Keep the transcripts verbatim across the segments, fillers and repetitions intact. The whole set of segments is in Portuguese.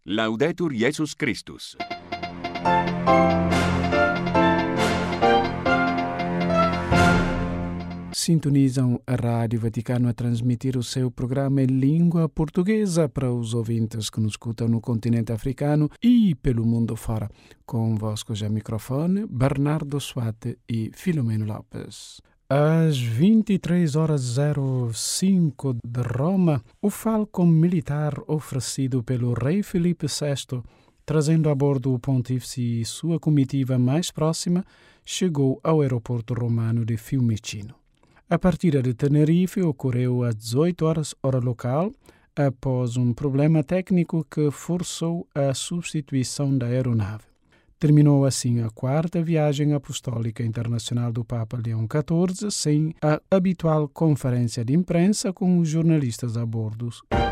Laudetur Jesus Christus. Sintonizam a Rádio Vaticano a transmitir o seu programa em língua portuguesa para os ouvintes que nos escutam no continente africano e pelo mundo fora. Convosco já microfone, Bernardo Suate e Filomeno Lopes. Às vinte e três horas e zero cinco de Roma, o Falcon militar oferecido pelo rei Filipe sexto, trazendo a bordo o pontífice e sua comitiva mais próxima, chegou ao aeroporto romano de Fiumicino. A partida de Tenerife ocorreu às dezoito horas, hora local, após um problema técnico que forçou a substituição da aeronave. Terminou assim a quarta viagem apostólica internacional do Papa Leão catorze, sem a habitual conferência de imprensa com os jornalistas a bordo.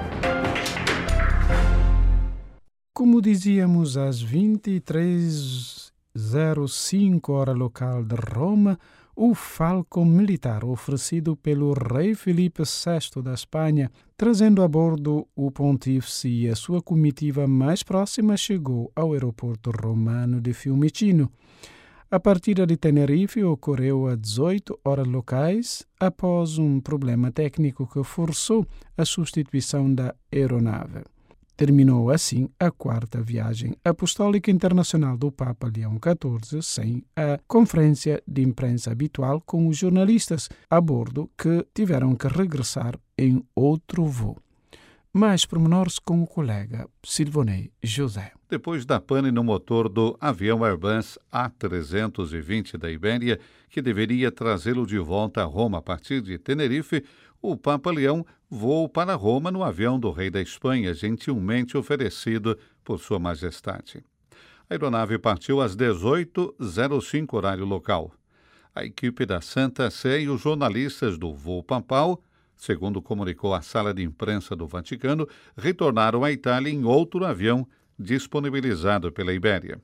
Como dizíamos, às vinte e três e zero cinco hora local de Roma, o Falcon militar oferecido pelo rei Filipe sexto da Espanha, trazendo a bordo o pontífice e a sua comitiva mais próxima, chegou ao aeroporto romano de Fiumicino. A partida de Tenerife ocorreu às dezoito horas locais, após um problema técnico que forçou a substituição da aeronave. Terminou assim a quarta viagem apostólica internacional do Papa Leão catorze, sem a conferência de imprensa habitual com os jornalistas a bordo, que tiveram que regressar em outro voo. Mais pormenores com o colega Silvonei José. Depois da pane no motor do avião Airbus A trezentos e vinte da Ibéria, que deveria trazê-lo de volta a Roma a partir de Tenerife, o Papa Leão voou para Roma no avião do rei da Espanha, gentilmente oferecido por Sua Majestade. A aeronave partiu às dezoito e zero cinco horário local. A equipe da Santa Sé e os jornalistas do voo papal, segundo comunicou a sala de imprensa do Vaticano, retornaram à Itália em outro avião disponibilizado pela Ibéria.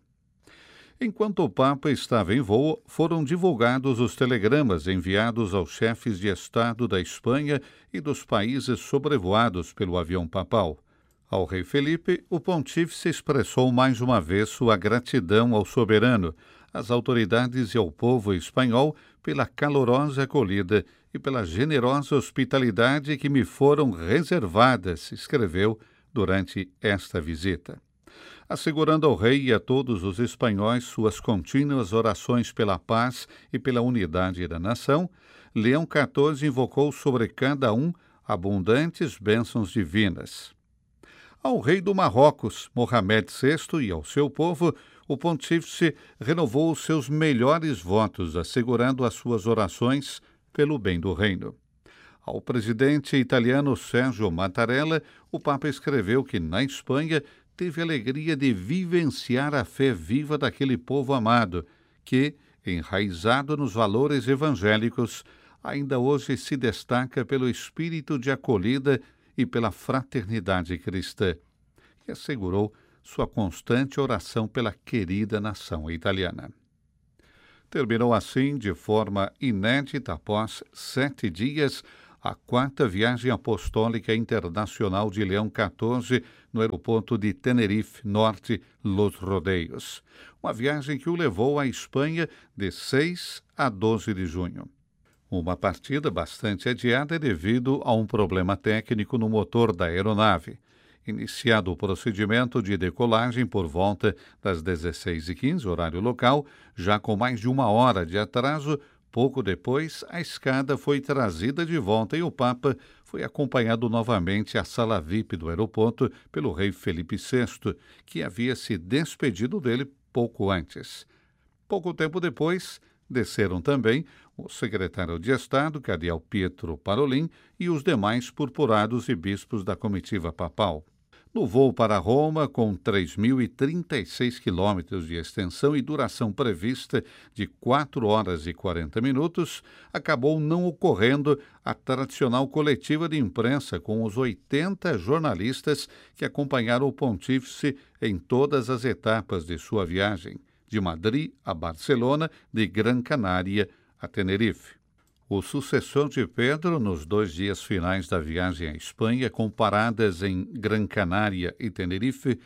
Enquanto o Papa estava em voo, foram divulgados os telegramas enviados aos chefes de Estado da Espanha e dos países sobrevoados pelo avião papal. Ao rei Felipe, o pontífice expressou mais uma vez sua gratidão ao soberano, às autoridades e ao povo espanhol pela calorosa acolhida e pela generosa hospitalidade que me foram reservadas, escreveu durante esta visita. Assegurando ao rei e a todos os espanhóis suas contínuas orações pela paz e pela unidade da nação, Leão catorze invocou sobre cada um abundantes bênçãos divinas. Ao rei do Marrocos, Mohamed sexto, e ao seu povo, o pontífice renovou os seus melhores votos, assegurando as suas orações pelo bem do reino. Ao presidente italiano Sergio Mattarella, o Papa escreveu que, na Espanha, teve a alegria de vivenciar a fé viva daquele povo amado, que, enraizado nos valores evangélicos, ainda hoje se destaca pelo espírito de acolhida e pela fraternidade cristã, e assegurou sua constante oração pela querida nação italiana. Terminou assim, de forma inédita, após sete dias, a quarta viagem apostólica internacional de Leão catorze no aeroporto de Tenerife, Norte, Los Rodeios. Uma viagem que o levou à Espanha de seis a doze de junho. Uma partida bastante adiada devido a um problema técnico no motor da aeronave. Iniciado o procedimento de decolagem por volta das dezesseis e quinze, horário local, já com mais de uma hora de atraso, pouco depois, a escada foi trazida de volta e o Papa foi acompanhado novamente à sala V I P do aeroporto pelo rei Felipe sexto, que havia se despedido dele pouco antes. Pouco tempo depois, desceram também o secretário de Estado, cardeal Pietro Parolin, e os demais purpurados e bispos da comitiva papal. No voo para Roma, com três mil e trinta e seis quilômetros de extensão e duração prevista de quatro horas e quarenta minutos, acabou não ocorrendo a tradicional coletiva de imprensa com os oitenta jornalistas que acompanharam o pontífice em todas as etapas de sua viagem, de Madrid a Barcelona, de Gran Canária a Tenerife. O sucessor de Pedro, nos dois dias finais da viagem à Espanha, com paradas em Gran Canária e Tenerife,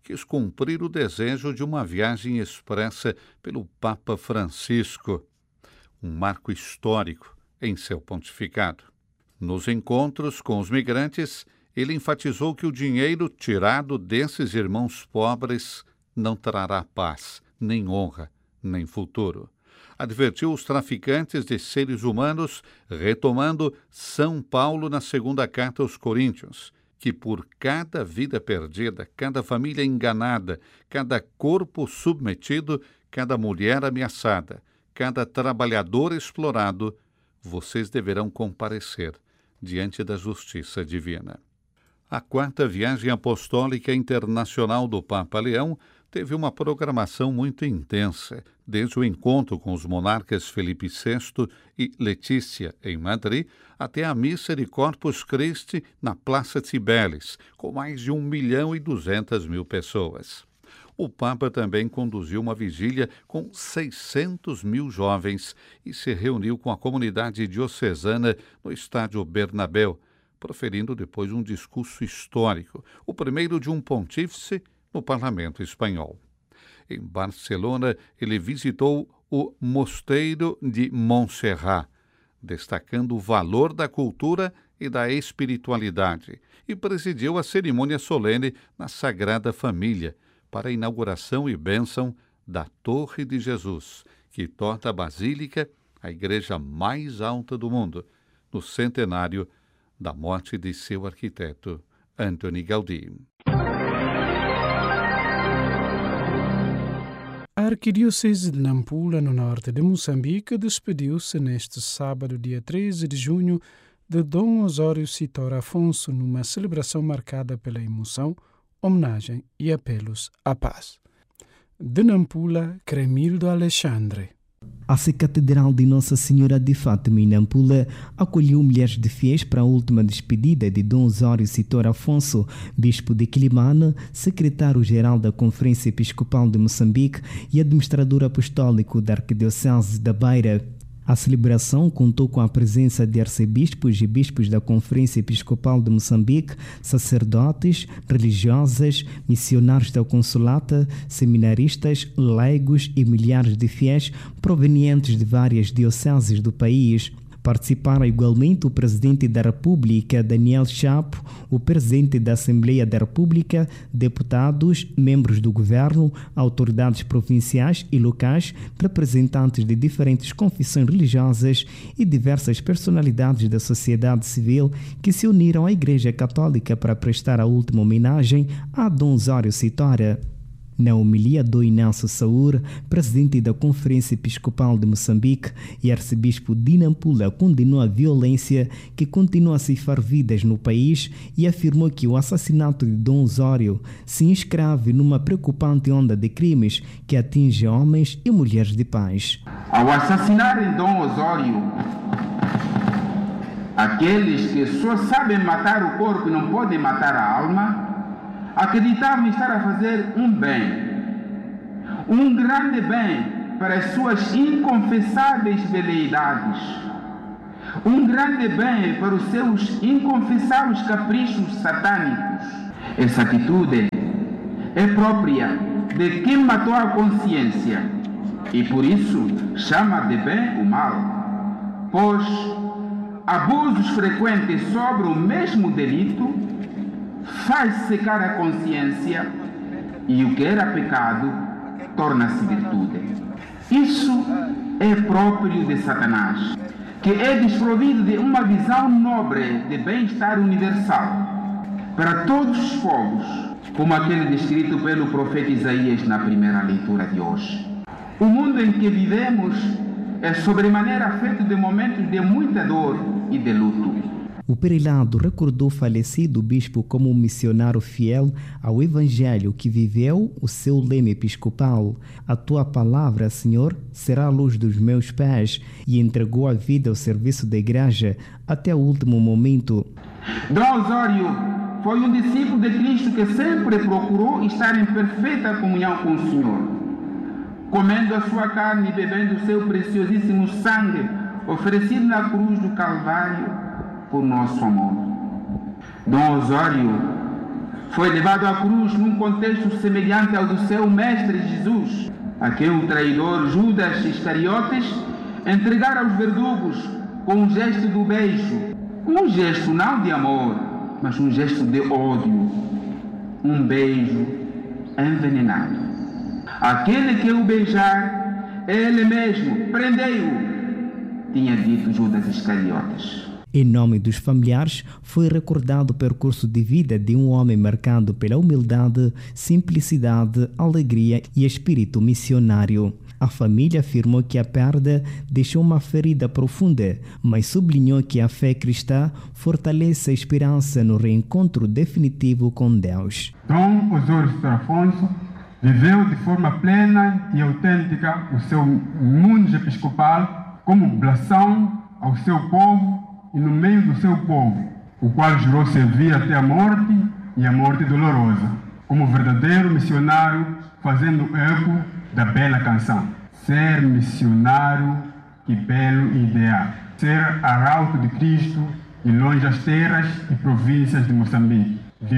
quis cumprir o desejo de uma viagem expressa pelo Papa Francisco, um marco histórico em seu pontificado. Nos encontros com os migrantes, ele enfatizou que o dinheiro tirado desses irmãos pobres não trará paz, nem honra, nem futuro. Advertiu os traficantes de seres humanos, retomando São Paulo na segunda carta aos Coríntios, que por cada vida perdida, cada família enganada, cada corpo submetido, cada mulher ameaçada, cada trabalhador explorado, vocês deverão comparecer diante da justiça divina. A quarta viagem apostólica internacional do Papa Leão teve uma programação muito intensa, desde o encontro com os monarcas Felipe sexto e Letícia, em Madrid, até a missa de Corpus Christi na Praça Cibeles, com mais de um milhão e duzentas mil pessoas. O Papa também conduziu uma vigília com seiscentos mil jovens e se reuniu com a comunidade diocesana no estádio Bernabéu, proferindo depois um discurso histórico, o primeiro de um pontífice no Parlamento Espanhol. Em Barcelona, ele visitou o Mosteiro de Montserrat, destacando o valor da cultura e da espiritualidade, e presidiu a cerimônia solene na Sagrada Família, para a inauguração e bênção da Torre de Jesus, que torna a Basílica a igreja mais alta do mundo, no centenário da morte de seu arquiteto, Antoni Gaudí. A Arquidiocese de Nampula, no norte de Moçambique, despediu-se neste sábado, dia treze de junho, de Dom Osório Citor Afonso, numa celebração marcada pela emoção, homenagem e apelos à paz. De Nampula, Cremildo Alexandre. A Catedral de Nossa Senhora de Fátima, em Nampula, acolheu milhares de fiéis para a última despedida de Dom Osório Citor Afonso, bispo de Quilimane, secretário-geral da Conferência Episcopal de Moçambique e administrador apostólico da Arquidiocese da Beira. A celebração contou com a presença de arcebispos e bispos da Conferência Episcopal de Moçambique, sacerdotes, religiosas, missionários da Consolata, seminaristas, leigos e milhares de fiéis provenientes de várias dioceses do país. Participaram igualmente o Presidente da República, Daniel Chapo, o Presidente da Assembleia da República, deputados, membros do Governo, autoridades provinciais e locais, representantes de diferentes confissões religiosas e diversas personalidades da sociedade civil que se uniram à Igreja Católica para prestar a última homenagem a Dom Osório Citor. Na homilia do Inácio Saúr, presidente da Conferência Episcopal de Moçambique e arcebispo de Nampula, condenou a violência que continua a ceifar vidas no país e afirmou que o assassinato de Dom Osório se inscreve numa preocupante onda de crimes que atinge homens e mulheres de paz. Ao assassinarem Dom Osório, aqueles que só sabem matar o corpo e não podem matar a alma, acreditavam estar a fazer um bem, um grande bem para as suas inconfessáveis veleidades, um grande bem para os seus inconfessáveis caprichos satânicos. Essa atitude é própria de quem matou a consciência e por isso chama de bem o mal, pois abusos frequentes sobre o mesmo delito faz secar a consciência e o que era pecado torna-se virtude. Isso é próprio de Satanás, que é desprovido de uma visão nobre de bem-estar universal para todos os povos, como aquele descrito pelo profeta Isaías na primeira leitura de hoje. O mundo em que vivemos é sobremaneira feito de momentos de muita dor e de luto. O prelado recordou o falecido bispo como um missionário fiel ao Evangelho que viveu o seu lema episcopal: a tua palavra, Senhor, será a luz dos meus pés, e entregou a vida ao serviço da igreja até o último momento. Dom Osório foi um discípulo de Cristo que sempre procurou estar em perfeita comunhão com o Senhor, comendo a sua carne e bebendo o seu preciosíssimo sangue oferecido na cruz do Calvário por nosso amor. Dom Osório foi levado à cruz num contexto semelhante ao do seu mestre Jesus, a quem o traidor Judas Iscariotes entregara aos verdugos com um gesto do beijo, um gesto não de amor, mas um gesto de ódio, um beijo envenenado. Aquele que o beijar, ele mesmo, prendei-o, tinha dito Judas Iscariotes. Em nome dos familiares, foi recordado o percurso de vida de um homem marcado pela humildade, simplicidade, alegria e espírito missionário. A família afirmou que a perda deixou uma ferida profunda, mas sublinhou que a fé cristã fortalece a esperança no reencontro definitivo com Deus. Dom Osório Sitor Afonso viveu de forma plena e autêntica o seu mundo episcopal como oblação ao seu povo e no meio do seu povo, o qual jurou servir até a morte e a morte dolorosa, como verdadeiro missionário, fazendo eco da bela canção. Ser missionário, que belo ideal. Ser arauto de Cristo e longe das terras e províncias de Moçambique.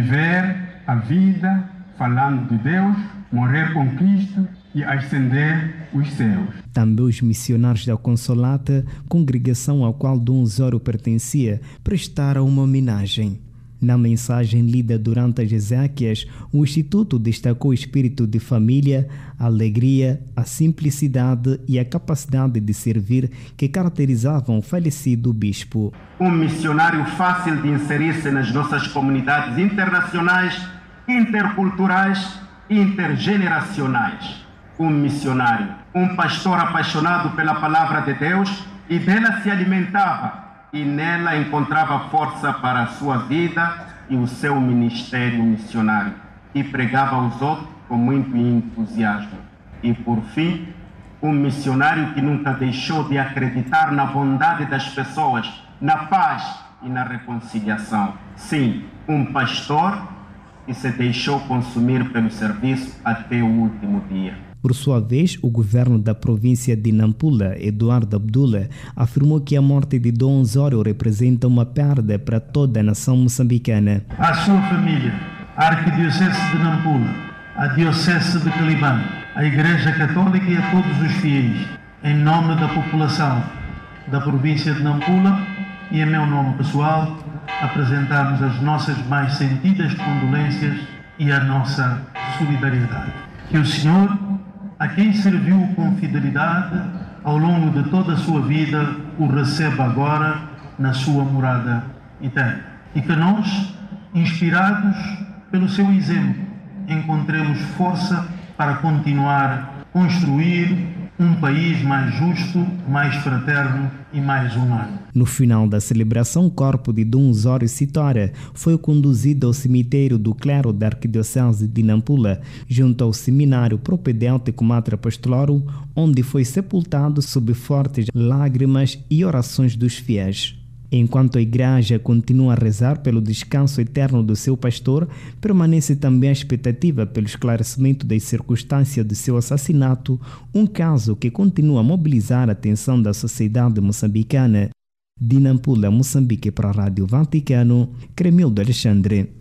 Viver a vida falando de Deus, morrer com Cristo e ascender os céus. Também os missionários da Consolata, congregação à qual Dom Osório pertencia, prestaram uma homenagem. Na mensagem lida durante as exéquias, o Instituto destacou o espírito de família, a alegria, a simplicidade e a capacidade de servir que caracterizavam o falecido bispo. Um missionário fácil de inserir-se nas nossas comunidades internacionais, interculturais e intergeneracionais. Um missionário, um pastor apaixonado pela palavra de Deus e dela se alimentava e nela encontrava força para a sua vida e o seu ministério missionário e pregava aos outros com muito entusiasmo. E por fim, um missionário que nunca deixou de acreditar na bondade das pessoas, na paz e na reconciliação. Sim, um pastor que se deixou consumir pelo serviço até o último dia. Por sua vez, o governo da província de Nampula, Eduardo Abdullah, afirmou que a morte de Dom Osório representa uma perda para toda a nação moçambicana. À sua família, a Arquidiocese de Nampula, a Diocese de Quelimane, a Igreja Católica e a todos os fiéis, em nome da população da província de Nampula e em meu nome pessoal, apresentamos as nossas mais sentidas condolências e a nossa solidariedade. Que o Senhor, a quem serviu com fidelidade ao longo de toda a sua vida, o receba agora na sua morada eterna. E que nós, inspirados pelo seu exemplo, encontremos força para continuar a construir um país mais justo, mais fraterno e mais humano. No final da celebração, o corpo de Dom Osório Sitora foi conduzido ao cemitério do clero da Arquidiocese de Nampula, junto ao seminário propedêutico Mater Apostolorum, onde foi sepultado sob fortes lágrimas e orações dos fiéis. Enquanto a igreja continua a rezar pelo descanso eterno do seu pastor, permanece também a expectativa pelo esclarecimento das circunstâncias de seu assassinato, um caso que continua a mobilizar a atenção da sociedade moçambicana. De Nampula, Moçambique, para a Rádio Vaticano, Cremildo Alexandre.